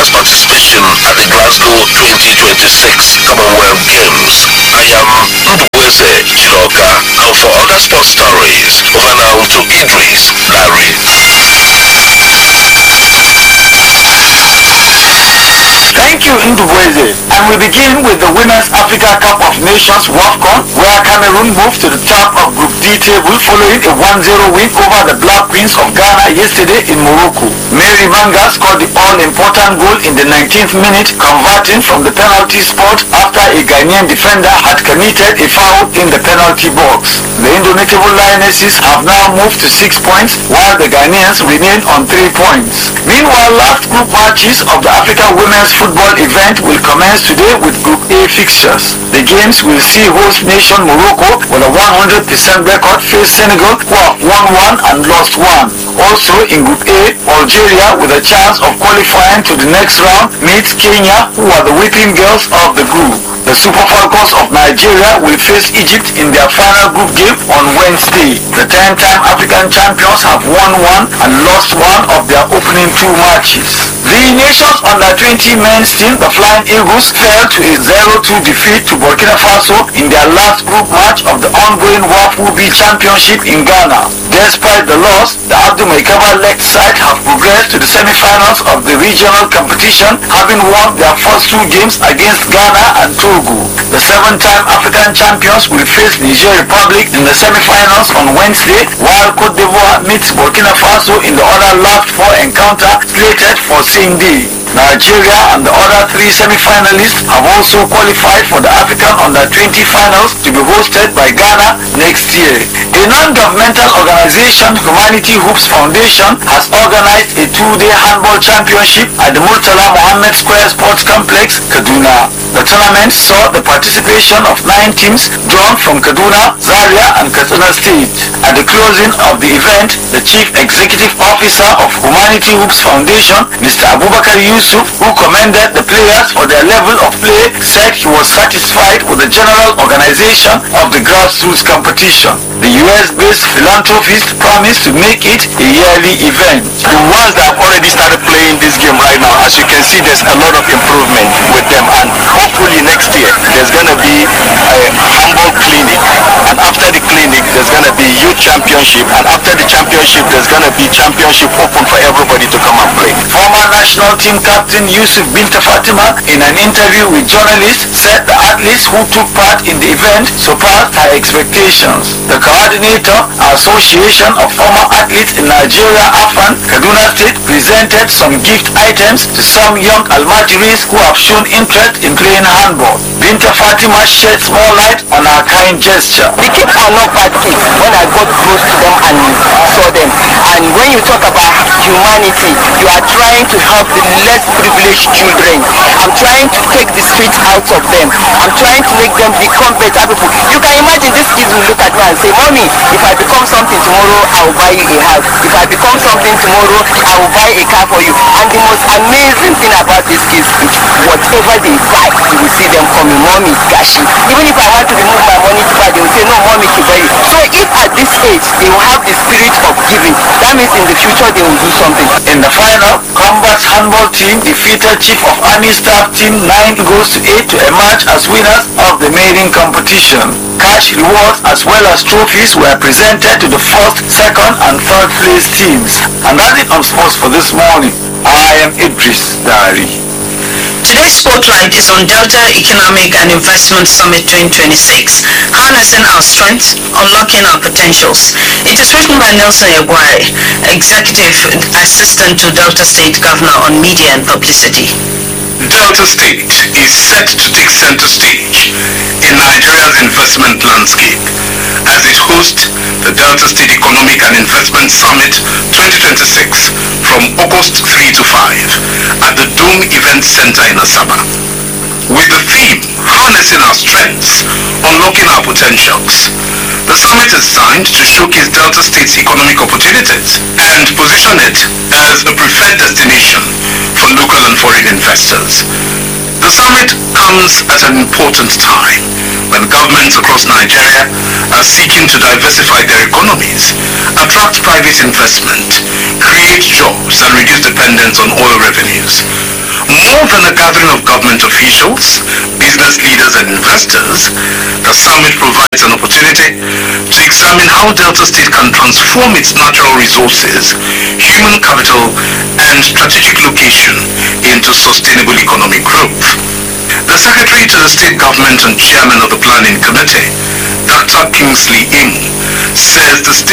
Africa's participation at the Glasgow 2026 Commonwealth Games. I am Ndubueze Chiloka, and for other sports stories, over now to Idris Larry. Thank you, Ndubueze. And we begin with the Women's Africa Cup of Nations WAFCON, where Cameroon moved to the top of Group D table following a 1-0 win over the Black Queens of Ghana yesterday in Morocco. Mary Manga scored the all-important goal in the 19th minute, converting from the penalty spot after a Ghanaian defender had committed a foul in the penalty box. The indomitable Lionesses have now moved to 6 points, while the Ghanaians remain on 3 points. Meanwhile, last group matches of the Africa Women's Football event will commence today with Group A fixtures. The games will see host nation Morocco with a 100% record face Senegal, who have won 1 and lost 1. Also in Group A, Algeria, with a chance of qualifying to the next round, meets Kenya, who are the whipping girls of the group. The Super Falcons of Nigeria will face Egypt in their final group game on Wednesday. The 10-time African champions have won 1 and lost 1 of their opening 2 matches. The Nations Under-20 men's team, the Flying Eagles, fell to a 0-2 defeat to Burkina Faso in their last group match of the ongoing WAFU-B Championship in Ghana. Despite the loss, the Abdou Maikaba-led side have progressed to the semi-finals of the regional competition, having won their first 2 games against Ghana and Togo. The 7-time African champions will face Niger Republic in the semi-finals on Wednesday, while Cote d'Ivoire meets Burkina Faso in the other last 4 encounter slated for same day. Nigeria and the other 3 semi-finalists have also qualified for the African Under-20 finals to be hosted by Ghana next year. A non-governmental organization, Humanity Hoops Foundation, has organized a 2-day handball championship at the Murtala Mohammed Square Sports Complex, Kaduna. The tournament saw the participation of 9 teams drawn from Kaduna, Zaria and Katsina State. At the closing of the event, the Chief Executive Officer of Humanity Hoops Foundation, Mr. Abubakar Yusuf, who commended the players for their level of play, said he was satisfied with the general organization of the grassroots competition. The US-based philanthropist promised to make it a yearly event. The ones that have already started playing this game right now, as you can see, there's a lot of improvement with them, and hopefully next year there's going to be a handball clinic, and after the clinic there's going to be youth championship, and after the championship there's going to be championship open for everybody to come and play. Former national team captain Yusuf Binta Fatima, in an interview with journalists, said the athletes who took part in the event surpassed her expectations. The coordinator, Association of Former Athletes in Nigeria, AFAN, Kaduna State, presented some gift items to some young Almajiris who have shown interest in playing handball. Binta Fatima shed small light on her kind gesture. The kids are not bad kids when I got close to them and saw them. And when you talk about humanity, you are trying to help the less privileged children. I'm trying to take the street out of them. I'm trying to make them become better people. You can imagine these kids will look at me and say, Mommy, if I become something tomorrow, I will buy you a house. If I become something tomorrow, I will buy a car for you. And the most amazing thing about these kids is whatever they buy, you will see them coming, Mommy, Gashi. Even if I want to remove my money to buy, they will say, no, Mommy, to buy you. So if at this age, they will have the spirit of giving, that means in the future they will do something. In the final, Combat's handball team defeated Chief of Army Staff Team 9 goals to 8 to emerge as winners of the maiden competition. Cash rewards as well as trophies were presented to the first, second and third place teams. And that's it on sports for this morning. I am Idris Dari. Today's Spotlight is on Delta Economic and Investment Summit 2026, Harnessing Our Strengths, Unlocking Our Potentials. It is written by Nelson Eguai, Executive Assistant to Delta State Governor on Media and Publicity. Delta State is set to take center stage in Nigeria's investment landscape as it hosts the Delta State Economic and Investment Summit 2026 from August 3 to 5 at the Dome Event Center in Asaba. With the theme, Harnessing Our Strengths, Unlocking Our Potentials, the summit is designed to showcase Delta State's economic opportunities and position it as a preferred destination for local and foreign investors. The summit comes at an important time when governments across Nigeria are seeking to diversify their economies, attract private investment, create jobs, and reduce dependence on oil revenues. More than a gathering of government officials, business leaders, and investors, the summit provides an opportunity to examine how Delta State can transform its natural resources, human capital, and strategic location into sustainable economic growth. The Secretary to the State Government and Chairman of the Planning Committee, Dr. Kingsley Ing, says the state